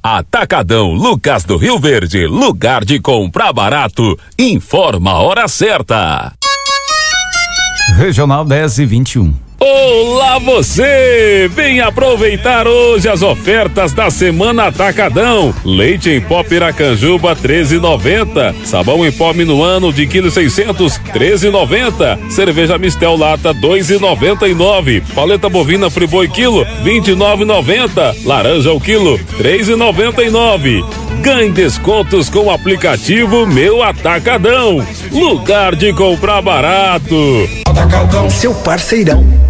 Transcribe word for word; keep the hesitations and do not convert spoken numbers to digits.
Atacadão Lucas do Rio Verde, lugar de comprar barato. Informa a hora certa. Regional dez e vinte e um. Olá você! Vem aproveitar hoje as ofertas da Semana Atacadão. Leite em pó Piracanjuba treze e noventa. Sabão em pó Minuano de quilo seiscentos treze e noventa. Cerveja Mistel Lata dois e noventa e nove. Paleta bovina Friboi quilo vinte e nove e noventa. Laranja ao quilo três e noventa e nove. Ganhe descontos com o aplicativo Meu Atacadão. Lugar de comprar barato. Atacadão, seu parceirão.